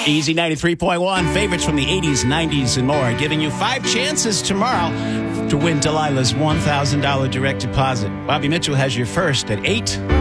Easy 93.1, favorites from the 80s, 90s, and more, giving you 5 chances tomorrow to win Delilah's $1,000 direct deposit. Bobby Mitchell has your first at 8.